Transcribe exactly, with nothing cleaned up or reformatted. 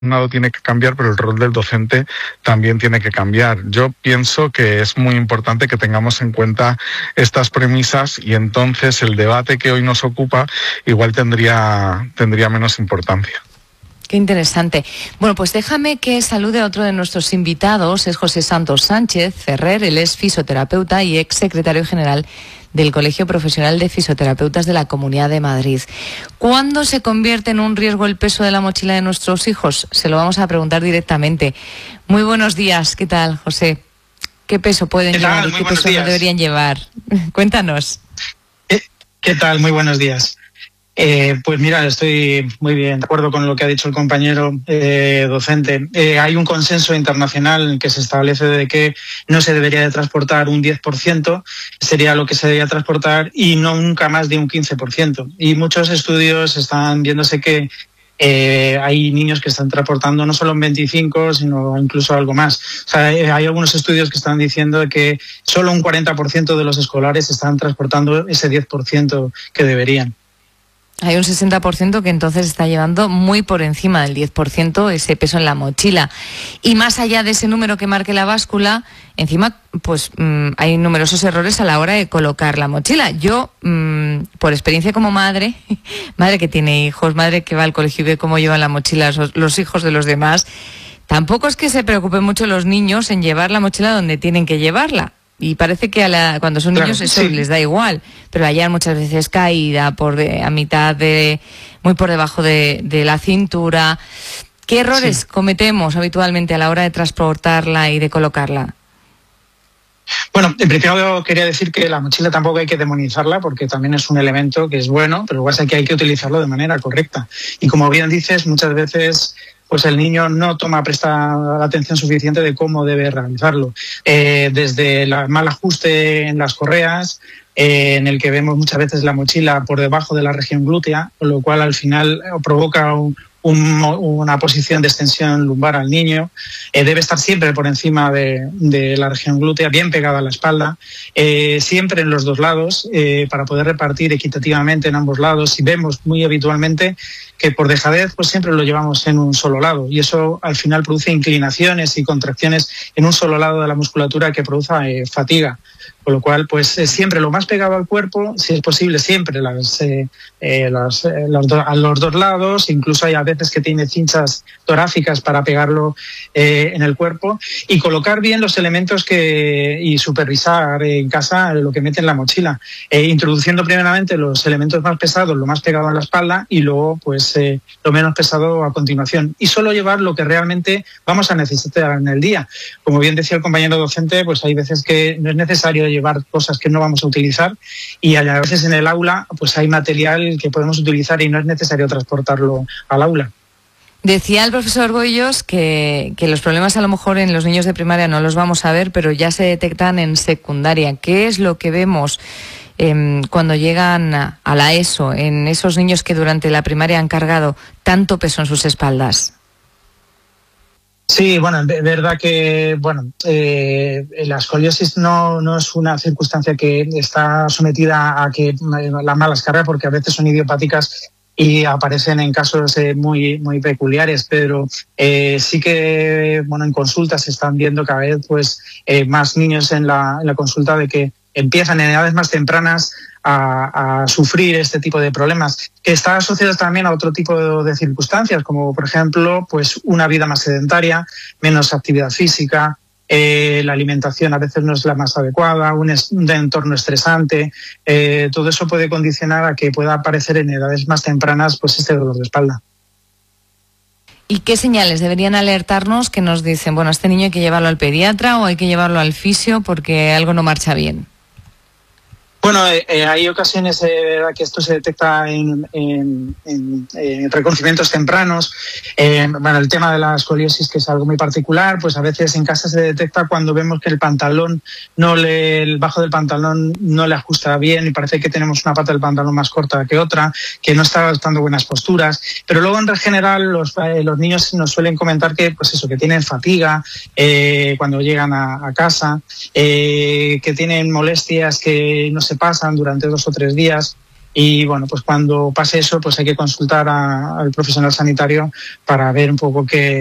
alumnado tiene que cambiar, pero el rol del docente también tiene que cambiar. Yo pienso que es muy importante que tengamos en cuenta estas premisas y entonces el debate que hoy nos ocupa igual tendría, tendría menos importancia. Qué interesante. Bueno, pues déjame que salude a otro de nuestros invitados, es José Santos Sánchez Ferrer, él es fisioterapeuta y ex secretario general del Colegio Profesional de Fisioterapeutas de la Comunidad de Madrid. ¿Cuándo se convierte en un riesgo el peso de la mochila de nuestros hijos? Se lo vamos a preguntar directamente. Muy buenos días, ¿qué tal, José? ¿Qué peso pueden llevar y qué peso no deberían llevar? Cuéntanos. ¿Qué, ¿Qué tal? Muy buenos días. Eh, pues mira, estoy muy bien de acuerdo con lo que ha dicho el compañero eh, docente. Eh, hay un consenso internacional en que se establece de que no se debería de transportar un diez por ciento, sería lo que se debería transportar, y no nunca más de un quince por ciento. Y muchos estudios están viéndose que eh, hay niños que están transportando no solo un veinticinco, sino incluso algo más. O sea, eh, hay algunos estudios que están diciendo que solo un cuarenta por ciento de los escolares están transportando ese diez por ciento que deberían. Hay un sesenta por ciento que entonces está llevando muy por encima del diez por ciento ese peso en la mochila. Y más allá de ese número que marque la báscula, encima pues mmm, hay numerosos errores a la hora de colocar la mochila. Yo, mmm, por experiencia como madre, madre que tiene hijos, madre que va al colegio y ve cómo llevan la mochila los, los hijos de los demás, tampoco es que se preocupen mucho los niños en llevar la mochila donde tienen que llevarla. Y parece que a la, cuando son niños claro, eso sí. les da igual, pero la llevan muchas veces caída por de, a mitad de, muy por debajo de, de la cintura. ¿Qué errores sí. cometemos habitualmente a la hora de transportarla y de colocarla? Bueno, en principio quería decir que la mochila tampoco hay que demonizarla, porque también es un elemento que es bueno, pero igual es que hay que utilizarlo de manera correcta. Y como bien dices, muchas veces pues el niño no toma presta la atención suficiente de cómo debe realizarlo. Eh, desde el mal ajuste en las correas, eh, en el que vemos muchas veces la mochila por debajo de la región glútea, con lo cual al final provoca un, un, una posición de extensión lumbar al niño. Eh, debe estar siempre por encima de, de la región glútea, bien pegada a la espalda, eh, siempre en los dos lados, eh, para poder repartir equitativamente en ambos lados. Y vemos muy habitualmente que por dejadez pues siempre lo llevamos en un solo lado, y eso al final produce inclinaciones y contracciones en un solo lado de la musculatura que produce eh, fatiga. Con lo cual, pues eh, siempre lo más pegado al cuerpo, si es posible, siempre las, eh, eh, las, eh, los do, a los dos lados. Incluso hay a veces que tiene cinchas torácicas para pegarlo eh, en el cuerpo, y colocar bien los elementos que y supervisar en casa lo que mete en la mochila, eh, introduciendo primeramente los elementos más pesados, lo más pegado en la espalda, y luego pues eh, lo menos pesado a continuación, y solo llevar lo que realmente vamos a necesitar en el día. Como bien decía el compañero docente, pues hay veces que no es necesario llevar cosas que no vamos a utilizar, y a veces en el aula pues hay material que podemos utilizar y no es necesario transportarlo al aula. Decía el profesor Goyos que, que los problemas a lo mejor en los niños de primaria no los vamos a ver, pero ya se detectan en secundaria. ¿Qué es lo que vemos eh, cuando llegan a, a la ESO, en esos niños que durante la primaria han cargado tanto peso en sus espaldas? Sí, bueno, es verdad que bueno, eh, la escoliosis no, no es una circunstancia que está sometida a que las malas cargas, porque a veces son idiopáticas y aparecen en casos eh, muy muy peculiares, pero eh, sí que bueno, en consultas se están viendo cada vez pues eh, más niños en la, en la consulta de que empiezan en edades más tempranas A, a sufrir este tipo de problemas, que está asociado también a otro tipo de, de circunstancias, como por ejemplo pues una vida más sedentaria, menos actividad física, eh, la alimentación a veces no es la más adecuada, un, es, un entorno estresante, eh, todo eso puede condicionar a que pueda aparecer en edades más tempranas pues este dolor de espalda. ¿Y qué señales deberían alertarnos que nos dicen, bueno, a este niño hay que llevarlo al pediatra o hay que llevarlo al fisio porque algo no marcha bien? Bueno, eh, hay ocasiones eh, que esto se detecta en, en, en, en reconocimientos tempranos. Eh, bueno, el tema de la escoliosis, que es algo muy particular, pues a veces en casa se detecta cuando vemos que el pantalón, no le, el bajo del pantalón no le ajusta bien y parece que tenemos una pata del pantalón más corta que otra, que no está adoptando buenas posturas. Pero luego en general los, eh, los niños nos suelen comentar que, pues eso, que tienen fatiga eh, cuando llegan a, a casa, eh, que tienen molestias que no se pasan durante dos o tres días. Y bueno, pues cuando pase eso, pues hay que consultar a- al profesional sanitario para ver un poco qué,